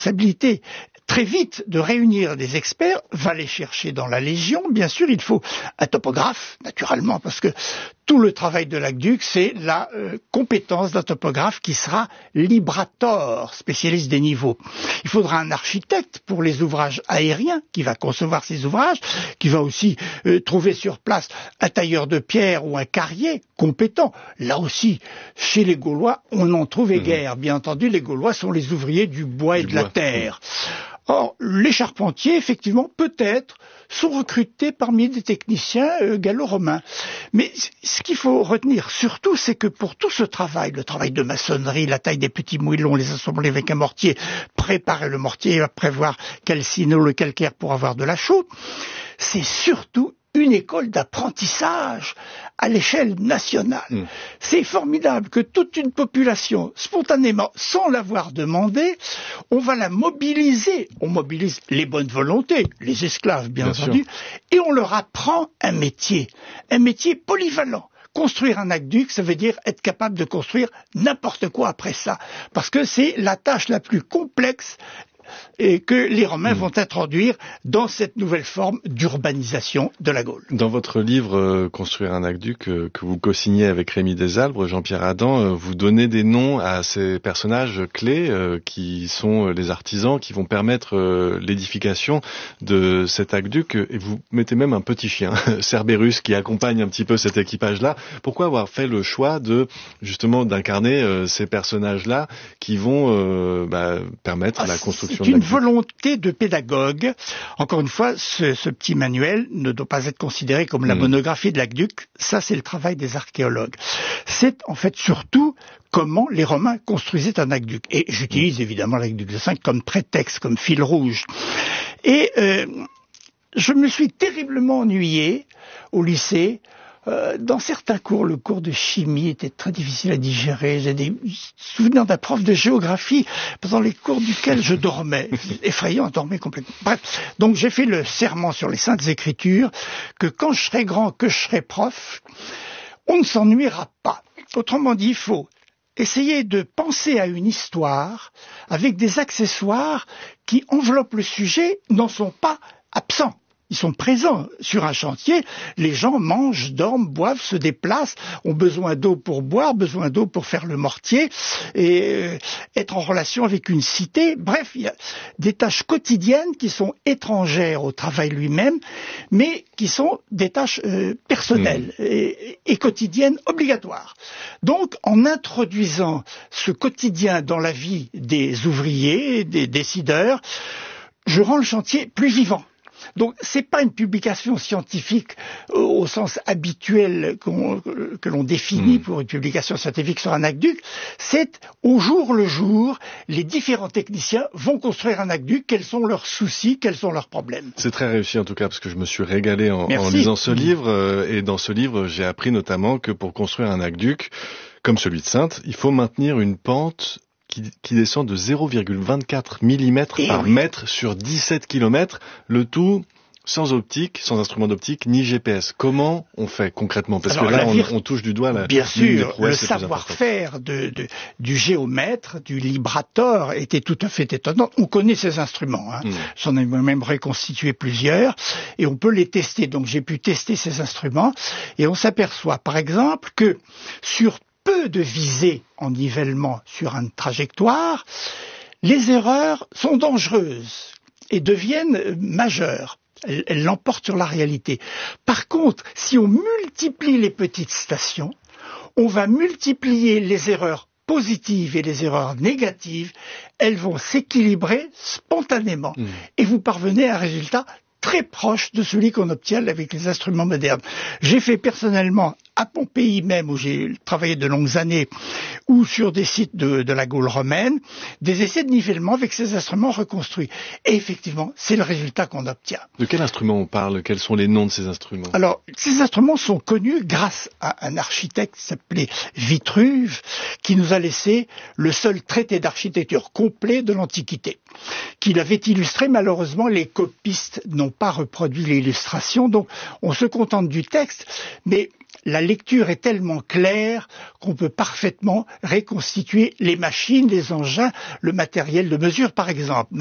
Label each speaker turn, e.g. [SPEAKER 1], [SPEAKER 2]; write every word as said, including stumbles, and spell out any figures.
[SPEAKER 1] responsabilité très vite de réunir des experts, va les chercher dans la Légion. Bien sûr, il faut un topographe, naturellement, parce que tout le travail de l'aqueduc, c'est la euh, compétence d'un topographe qui sera librator, spécialiste des niveaux. Il faudra un architecte pour les ouvrages aériens, qui va concevoir ces ouvrages, qui va aussi euh, trouver sur place un tailleur de pierre ou un carrier compétent. Là aussi, chez les Gaulois, on n'en trouvait mmh. guère. Bien entendu, les Gaulois sont les ouvriers du bois et du de bois. la terre. Or, les charpentiers, effectivement, peut-être, sont recrutés parmi des techniciens euh, gallo-romains. Mais ce qu'il faut retenir surtout, c'est que pour tout ce travail, le travail de maçonnerie, la taille des petits moellons, les assembler avec un mortier, préparer le mortier, prévoir calciner le calcaire pour avoir de la chaux, c'est surtout une école d'apprentissage à l'échelle nationale. Mmh. C'est formidable que toute une population, spontanément, sans l'avoir demandé, on va la mobiliser. On mobilise les bonnes volontés, les esclaves bien, bien entendu, sûr. Et on leur apprend un métier, un métier polyvalent. Construire un aqueduc, ça veut dire être capable de construire n'importe quoi après ça, parce que c'est la tâche la plus complexe et que les Romains mmh. vont introduire dans cette nouvelle forme d'urbanisation de la Gaule.
[SPEAKER 2] Dans votre livre euh, « Construire un aqueduc euh, » que vous co-signez avec Rémi Desalbres, Jean-Pierre Adam, euh, vous donnez des noms à ces personnages clés euh, qui sont les artisans qui vont permettre euh, l'édification de cet aqueduc, et vous mettez même un petit chien, Cerberus, qui accompagne un petit peu cet équipage-là. Pourquoi avoir fait le choix de justement d'incarner euh, ces personnages-là qui vont euh, bah, permettre ah, la construction?
[SPEAKER 1] C'est une volonté de pédagogue. Encore une fois, ce, ce petit manuel ne doit pas être considéré comme la mmh. monographie de l'aqueduc. Ça, c'est le travail des archéologues. C'est en fait surtout comment les Romains construisaient un aqueduc. Et j'utilise mmh. évidemment l'aqueduc de Cinq comme prétexte, comme fil rouge. Et euh, je me suis terriblement ennuyé au lycée. Euh, dans certains cours, le cours de chimie était très difficile à digérer. J'ai des souvenirs d'un prof de géographie pendant les cours duquel je dormais. Effrayant, je dormais complètement. Bref, donc j'ai fait le serment sur les Saintes Écritures que quand je serai grand, que je serai prof, on ne s'ennuiera pas. Autrement dit, il faut essayer de penser à une histoire avec des accessoires qui enveloppent le sujet, n'en sont pas absents. Ils sont présents sur un chantier, les gens mangent, dorment, boivent, se déplacent, ont besoin d'eau pour boire, besoin d'eau pour faire le mortier, et euh, être en relation avec une cité. Bref, il y a des tâches quotidiennes qui sont étrangères au travail lui-même, mais qui sont des tâches euh, personnelles mmh. et, et quotidiennes obligatoires. Donc, en introduisant ce quotidien dans la vie des ouvriers, des décideurs, je rends le chantier plus vivant. Donc, c'est pas une publication scientifique au sens habituel qu'on, que l'on définit mmh. pour une publication scientifique sur un aqueduc. C'est au jour le jour, les différents techniciens vont construire un aqueduc, quels sont leurs soucis, quels sont leurs problèmes.
[SPEAKER 2] C'est très réussi en tout cas, parce que je me suis régalé en, en lisant ce livre, euh, et dans ce livre, j'ai appris notamment que pour construire un aqueduc, comme celui de Saintes, il faut maintenir une pente Qui, qui descend de zéro virgule vingt-quatre millimètres par oui. mètre sur dix-sept kilomètres, le tout sans optique, sans instrument d'optique, ni G P S. Comment on fait concrètement? Parce Alors, que là, vir... on, on touche du doigt la
[SPEAKER 1] Bien sûr, le savoir-faire de, de, du géomètre, du librator était tout à fait étonnant. On connaît ces instruments, hein. mmh. J'en ai même reconstitué plusieurs, et on peut les tester. Donc j'ai pu tester ces instruments, et on s'aperçoit, par exemple, que sur peu de visées en nivellement sur une trajectoire, les erreurs sont dangereuses et deviennent majeures. Elles, elles l'emportent sur la réalité. Par contre, si on multiplie les petites stations, on va multiplier les erreurs positives et les erreurs négatives. Elles vont s'équilibrer spontanément. Mmh. Et vous parvenez à un résultat très proche de celui qu'on obtient avec les instruments modernes. J'ai fait personnellement à Pompéi même, où j'ai travaillé de longues années, ou sur des sites de, de la Gaule romaine, des essais de nivellement avec ces instruments reconstruits. Et effectivement, c'est le résultat qu'on obtient.
[SPEAKER 2] De quel instrument on parle? Quels sont les noms de ces instruments?
[SPEAKER 1] Alors, ces instruments sont connus grâce à un architecte qui s'appelait Vitruve, qui nous a laissé le seul traité d'architecture complet de l'Antiquité, qu'il avait illustré. Malheureusement, les copistes n'ont pas reproduit l'illustration, donc on se contente du texte, mais la lecture est tellement claire qu'on peut parfaitement reconstituer les machines, les engins, le matériel de mesure, par exemple.